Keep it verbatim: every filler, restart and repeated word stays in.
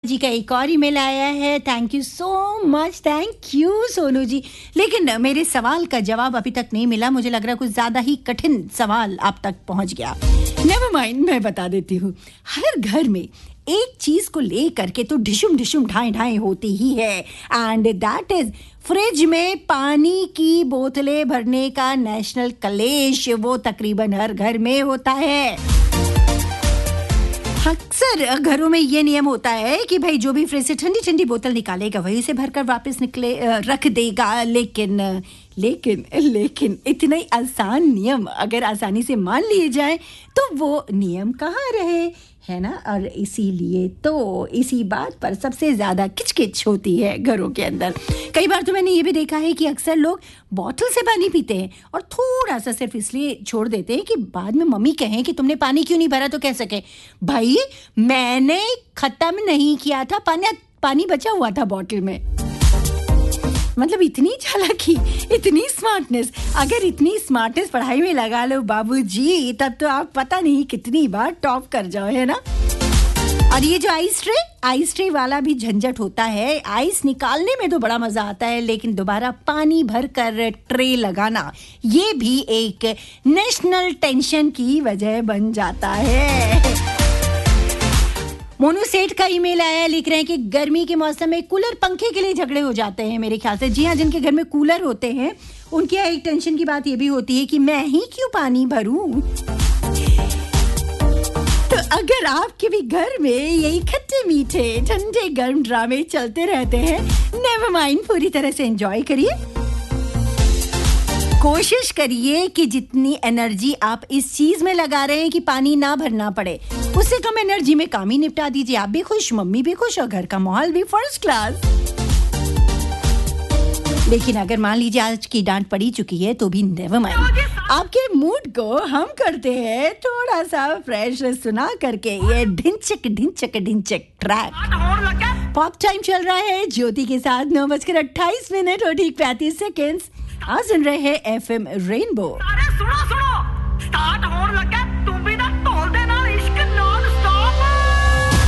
जी का एक और ईमेल आया है। Thank you so much, thank you Sonu ji. लेकिन मेरे सवाल का जवाब अभी तक नहीं मिला। मुझे लग रहा है कुछ ज़्यादा ही कठिन सवाल आप तक पहुंच गया। नेवर माइंड, मैं बता देती हूँ। हर घर में एक चीज को ले करके तो ढिशुम ढिशुम ढाई ढाई होती ही है, एंड दैट इज फ्रिज में पानी की बोतलें भरने का नेशनल कलेश। वो तकरीबन हर घर में होता है। अक्सर घरों में ये नियम होता है कि भाई जो भी फ्रिज से ठंडी ठंडी बोतल निकालेगा वही उसे भरकर वापस निकले रख देगा। लेकिन लेकिन लेकिन इतने आसान नियम अगर आसानी से मान लिए जाए तो वो नियम कहाँ रहे, है ना। और इसीलिए तो इसी बात पर सबसे ज़्यादा किचकिच होती है घरों के अंदर। कई बार तो मैंने ये भी देखा है कि अक्सर लोग बॉटल से पानी पीते हैं और थोड़ा सा सिर्फ इसलिए छोड़ देते हैं कि बाद में मम्मी कहें कि तुमने पानी क्यों नहीं भरा, तो कह सके भाई मैंने ख़त्म नहीं किया था, पानी पानी बचा हुआ था बॉटल में। मतलब इतनी चालाकी, इतनी स्मार्टनेस। अगर इतनी स्मार्टनेस पढ़ाई में लगा लो बाबूजी, तब तो आप पता नहीं कितनी बार टॉप कर जाओ, है ना। और ये जो आइस ट्रे आइस ट्रे वाला भी झंझट होता है। आइस निकालने में तो बड़ा मजा आता है, लेकिन दोबारा पानी भर कर ट्रे लगाना ये भी एक नेशनल टेंशन की वजह बन जाता है। मोनू सेठ का ईमेल आया, लिख रहे हैं कि गर्मी के मौसम में कूलर पंखे के लिए झगड़े हो जाते हैं मेरे ख्याल से। जी हाँ, जिनके घर में कूलर होते हैं उनकी एक टेंशन की बात ये भी होती है कि मैं ही क्यों पानी भरूं। तो अगर आपके भी घर में यही खट्टे मीठे ठंडे गर्म ड्रामे चलते रहते हैं, नेवर माइंड, पूरी तरह से एंजॉय करिए। कोशिश करिए कि जितनी एनर्जी आप इस चीज में लगा रहे हैं कि पानी ना भरना पड़े, उससे कम एनर्जी में काम ही निपटा दीजिए। आप भी खुश, मम्मी भी खुश और घर का माहौल भी फर्स्ट क्लास। लेकिन अगर मान लीजिए आज की डांट पड़ी चुकी है तो भी नेवर माइंड, आपके मूड को हम करते हैं थोड़ा सा फ्रेश सुना करके ये ढिंचक ढिंचक ढिंचक ट्रैक। पॉप टाइम चल रहा है ज्योति के साथ। नौ बजकर अट्ठाईस मिनट और ठीक पैंतीस सेकेंड्स। आज सुन रहे हैं एफ एम रेनबो। सुनो सुनो, स्टार्ट होने लगा।